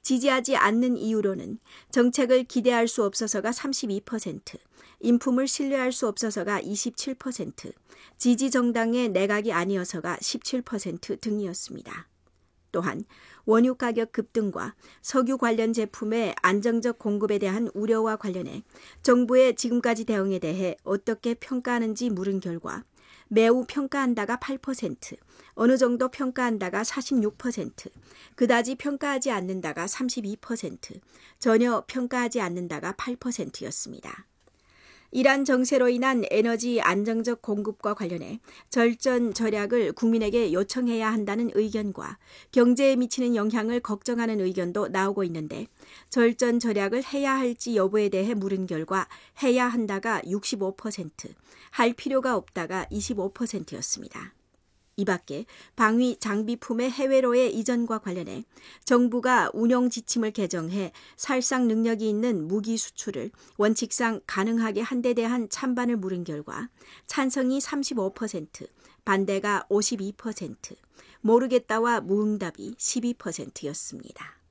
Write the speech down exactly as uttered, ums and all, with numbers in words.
지지하지 않는 이유로는 정책을 기대할 수 없어서가 삼십이 퍼센트, 인품을 신뢰할 수 없어서가 이십칠 퍼센트, 지지 정당의 내각이 아니어서가 십칠 퍼센트 등이었습니다. 또한 원유 가격 급등과 석유 관련 제품의 안정적 공급에 대한 우려와 관련해 정부의 지금까지 대응에 대해 어떻게 평가하는지 물은 결과 매우 평가한다가 팔 퍼센트, 어느 정도 평가한다가 사십육 퍼센트, 그다지 평가하지 않는다가 삼십이 퍼센트, 전혀 평가하지 않는다가 팔 퍼센트였습니다. 이란 정세로 인한 에너지 안정적 공급과 관련해 절전 절약을 국민에게 요청해야 한다는 의견과 경제에 미치는 영향을 걱정하는 의견도 나오고 있는데 절전 절약을 해야 할지 여부에 대해 물은 결과 해야 한다가 육십오 퍼센트, 할 필요가 없다가 이십오 퍼센트였습니다. 이 밖에 방위 장비품의 해외로의 이전과 관련해 정부가 운용 지침을 개정해 살상 능력이 있는 무기 수출을 원칙상 가능하게 한 데 대한 찬반을 물은 결과 찬성이 삼십오 퍼센트, 반대가 오십이 퍼센트, 모르겠다와 무응답이 십이 퍼센트였습니다.